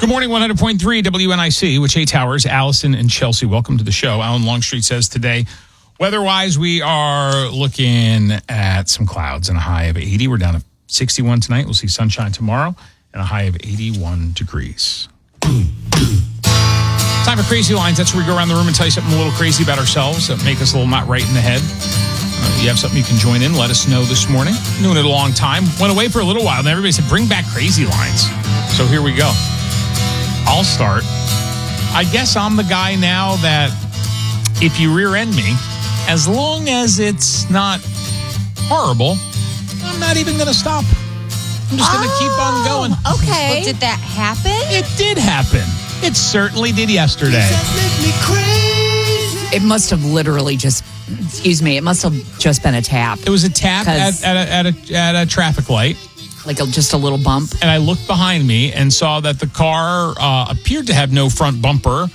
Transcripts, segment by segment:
Good morning, 100.3 WNIC, with Jay Towers, Allison, and Chelsea. Welcome to the show. Alan Longstreet says today, weather-wise, we are looking at some clouds and a high of 80. We're down to 61 tonight. We'll see sunshine tomorrow and a high of 81 degrees. Time for Crazy Lines. That's where we go around the room and tell you something a little crazy about ourselves that make us a little not right in the head. You have something you can join in, let us know this morning. Doing it a long time. Went away for a little while, and everybody said, bring back Crazy Lines. So here we go. I'll start. I guess I'm the guy now that if you rear end me, as long as it's not horrible, I'm not even going to stop. I'm just going to keep on going. Okay. Well, did that happen? It did happen. It certainly did yesterday. It must have literally just, it must have just been a tap. It was a tap at a traffic light. Like just a little bump. And I looked behind me and saw that the car appeared to have no front bumper.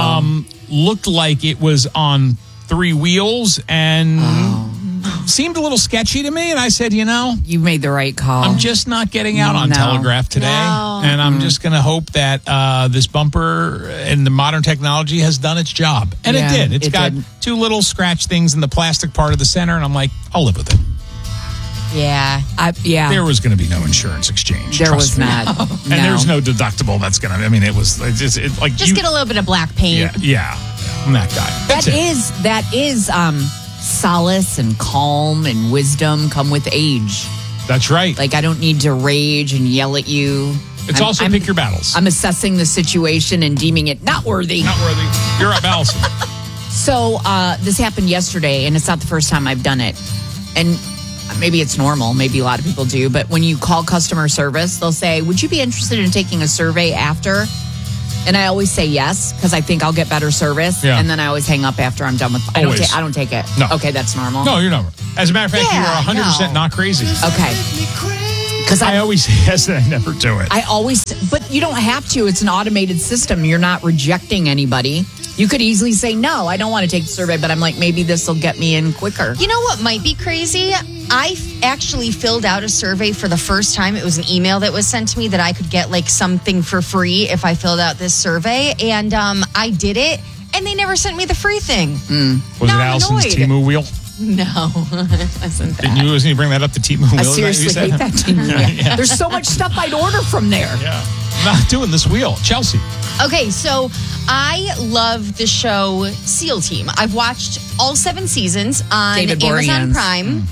Looked like it was on three wheels and seemed a little sketchy to me. And I said, You made the right call. I'm just not getting out on Telegraph today. No. And I'm just going to hope that this bumper and the modern technology has done its job. And it did. It's got two little scratch things in the plastic part of the center. And I'm like, I'll live with it. Yeah. There was going to be no insurance exchange. There was me. not. No. And there's no deductible that's going to, it was just get a little bit of black paint. Yeah. I'm that guy. That is solace and calm and wisdom come with age. That's right. Like, I don't need to rage and yell at you. It's also pick your battles. I'm assessing the situation and deeming it not worthy. Not worthy. You're up, Allison. So this happened yesterday, and it's not the first time I've done it. And maybe it's normal. Maybe a lot of people do. But when you call customer service, they'll say, would you be interested in taking a survey after? And I always say yes, because I think I'll get better service. Yeah. And then I always hang up after I'm done with it. I don't take it. No. Okay, that's normal. No, you're not. As a matter of fact, you are 100% not crazy. Okay. Because I always say yes and I never do it. But you don't have to. It's an automated system. You're not rejecting anybody. You could easily say, no, I don't want to take the survey, but I'm like, maybe this will get me in quicker. You know what might be crazy? I actually filled out a survey for the first time. It was an email that was sent to me that I could get like something for free if I filled out this survey. And I did it, and they never sent me the free thing. Was it Allison's Temu wheel? No, it wasn't that. Wasn't you bring that up to Temu wheel? I seriously hate that Temu wheel. Yeah. There's so much stuff I'd order from there. Yeah. I'm not doing this wheel. Chelsea. Okay, so I love the show SEAL Team. I've watched all 7 seasons on Amazon Prime.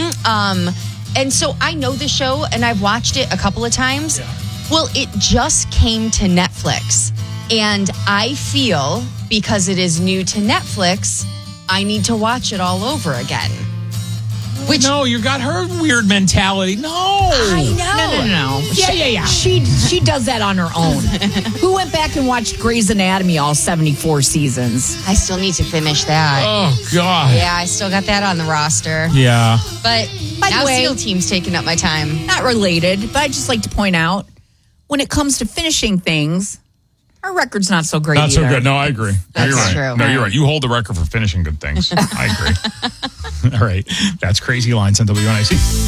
And so I know the show, and I've watched it a couple of times. Yeah. Well, it just came to Netflix. And I feel, because it is new to Netflix, I need to watch it all over again. No, you got her weird mentality. No. I know. No. Yeah. She does that on her own. Who went back and watched Grey's Anatomy all 74 seasons? I still need to finish that. Oh, God. Yeah, I still got that on the roster. Yeah. But now SEAL Team's taking up my time. Not related, but I just like to point out, when it comes to finishing things, our record's not so great Not either. so good. No, I agree. That's you're right. true. No, you're right. You hold the record for finishing good things. I agree. All right. That's Crazy Lines on WNIC.